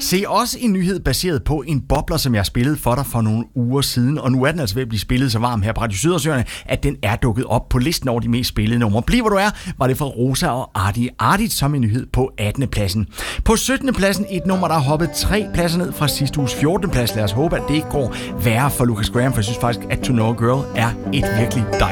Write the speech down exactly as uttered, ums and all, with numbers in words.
Se også en nyhed baseret på en bobler, som jeg spillede for dig for nogle uger siden, og nu er den altså ved at blive spillet så varm her på Radio Sydersøerne, at den er dukket op på listen over de mest spillede numre. Bliv hvor du er, var det fra Rosa og Artie Artit som en nyhed på attende pladsen. På syttende pladsen et nummer, der har hoppet tre pladser ned fra sidste uges fjortende plads. Lad os håbe, at det ikke går værre for Lucas Graham, for jeg synes faktisk, at To Know a Girl er et virkelig dejligt